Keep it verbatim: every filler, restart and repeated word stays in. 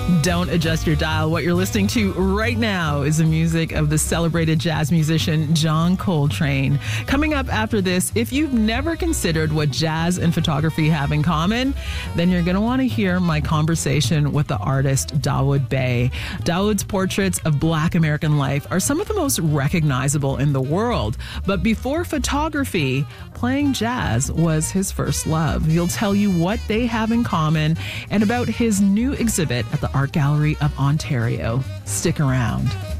Don't adjust your dial. What you're listening to right now is the music of the celebrated jazz musician John Coltrane. Coming up after this, if you've never considered what jazz and photography have in common, then you're going to want to hear my conversation with the artist Dawoud Bey. Dawoud's portraits of Black American life are some of the most recognizable in the world. But before photography, playing jazz was his first love. He'll tell you what they have in common and about his new exhibit at the Art Gallery of Ontario. Stick around.